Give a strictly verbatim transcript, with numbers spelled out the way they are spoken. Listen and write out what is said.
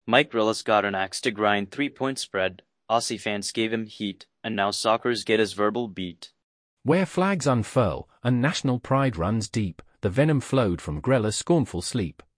Mike Grillis got an axe to grind three-point spread, Aussie fans gave him heat, and now soccer's get his verbal beat. Where flags unfurl, and national pride runs deep, the venom flowed from Grella's scornful sleep.